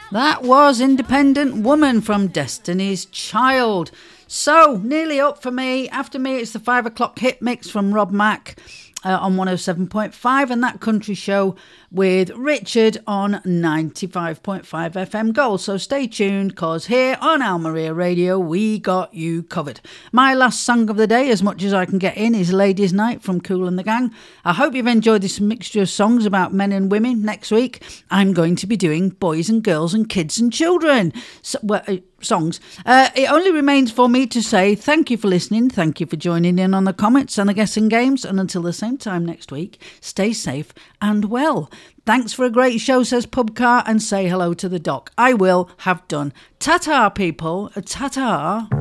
That was Independent Woman from Destiny's Child. So, nearly up for me. After me, it's the 5 o'clock hit mix from Rob Mack on 107.5, and That Country Show with Richard on 95.5 FM Gold. So stay tuned, cause here on Al Maria Radio, we got you covered. My last song of the day, as much as I can get in, is Ladies Night from Kool and the Gang. I hope you've enjoyed this mixture of songs about men and women. Next week, I'm going to be doing boys and girls and kids and children songs. It only remains for me to say thank you for listening, thank you for joining in on the comments and the guessing games, and until the same time next week, stay safe and well. Thanks for a great show, says Pubcar, and say hello to the doc. I will have done. Ta-ta, people. Ta-ta.